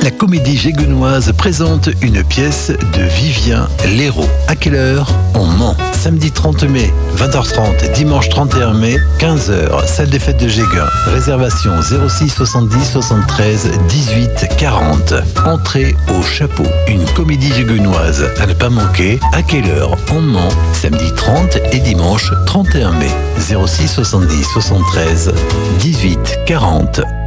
la Comédie Géguenoise présente une pièce de Vivien Léraud. À quelle heure on ment? Samedi 30 mai, 20h30, dimanche 31 mai, 15h, salle des fêtes de Géguin. Réservation 06 70 73 18 40. Entrée au chapeau. Une comédie géguenoise à ne pas manquer. À quelle heure on ment? Samedi 30 et dimanche 31 mai. 06 70 73 18 40.